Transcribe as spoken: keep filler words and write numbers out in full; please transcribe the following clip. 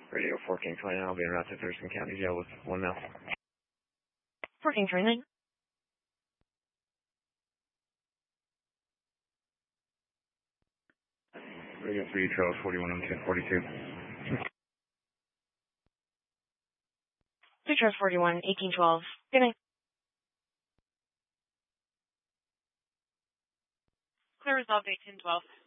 Radio four King twenty-nine, I'll be en route to Thurston County Jail with one male. four King twenty-nine. Radio three, Charles forty-one, I'm ten forty-two. three Charles forty-one, eighteen twelve. Good night. Clear resolved eighteen twelve.